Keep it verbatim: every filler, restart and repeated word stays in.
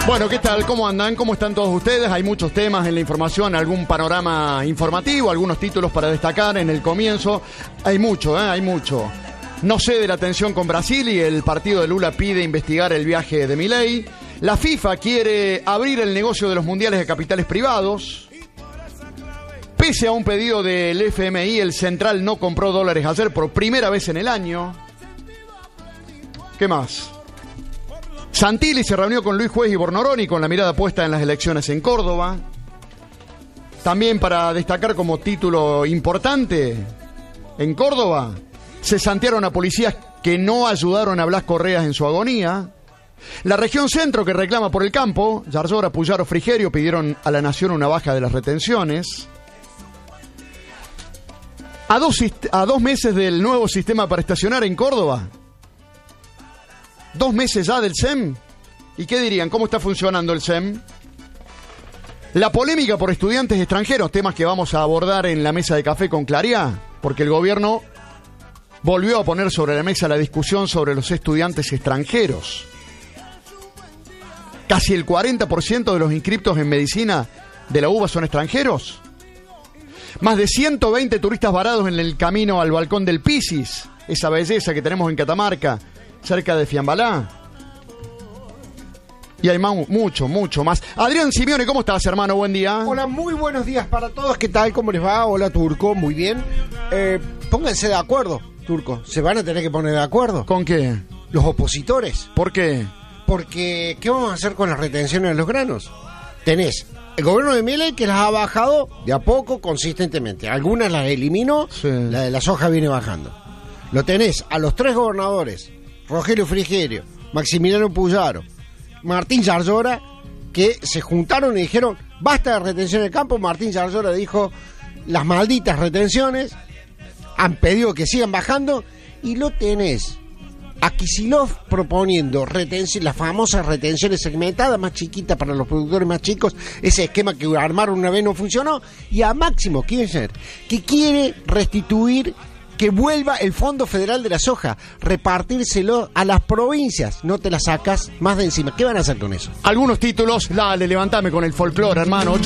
Bueno, ¿qué tal? ¿Cómo andan? ¿Cómo están todos ustedes? Hay muchos temas en la información, algún panorama informativo, algunos títulos para destacar en el comienzo. Hay mucho, ¿eh? Hay mucho. No cede la tensión con Brasil y el partido de Lula pide investigar el viaje de Milei. La FIFA quiere abrir el negocio de los mundiales de capitales privados. Pese a un pedido del F M I, el Central no compró dólares ayer por primera vez en el año. ¿Qué más? Santilli se reunió con Luis Juez y Bornoroni con la mirada puesta en las elecciones en Córdoba. También para destacar como título importante, en Córdoba se santearon a policías que no ayudaron a Blas Correas en su agonía. La región centro que reclama por el campo, Yarzora, Puyaro, Frigerio pidieron a la nación una baja de las retenciones. A dos, a dos meses del nuevo sistema para estacionar en Córdoba. Dos meses ya del S E M. ¿Y qué dirían? ¿Cómo está funcionando el S E M? La polémica por estudiantes extranjeros, temas que vamos a abordar en la mesa de café con Claría, porque el gobierno volvió a poner sobre la mesa la discusión sobre los estudiantes extranjeros. Casi el cuarenta por ciento de los inscriptos en medicina de la U B A son extranjeros. Más de ciento veinte turistas varados en el camino al balcón del Pisis, esa belleza que tenemos en Catamarca, cerca de Fiambalá. Y hay más, mucho, mucho más. Adrián Simeone, ¿cómo estás, hermano? Buen día. Hola, muy buenos días para todos. ¿Qué tal? ¿Cómo les va? Hola, Turco. Muy bien. Eh, pónganse de acuerdo, Turco. Se van a tener que poner de acuerdo. ¿Con qué? Los opositores. ¿Por qué? Porque, ¿qué vamos a hacer con las retenciones de los granos? Tenés el gobierno de Milei que las ha bajado de a poco, consistentemente. Algunas las eliminó, sí. La de la soja viene bajando. Lo tenés a los tres gobernadores, Rogelio Frigerio, Maximiliano Puyaro, Martín Yarzora, que se juntaron y dijeron, basta de retención del campo. Martín Yarzora dijo, las malditas retenciones, han pedido que sigan bajando, y lo tenés a Kicillof proponiendo retención, las famosas retenciones segmentadas, más chiquitas para los productores más chicos, ese esquema que armaron una vez no funcionó, y a Máximo Kirchner, que quiere restituir, que vuelva el Fondo Federal de la Soja, repartírselo a las provincias, no te la sacas más de encima. ¿Qué van a hacer con eso? Algunos títulos, dale, levantame con el folclore, hermano.